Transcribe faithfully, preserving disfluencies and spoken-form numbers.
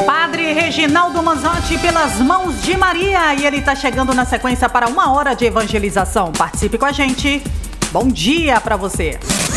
Padre Reginaldo Manzotti, pelas mãos de Maria, e ele está chegando na sequência para uma hora de evangelização. Participe com a gente. Bom dia para você.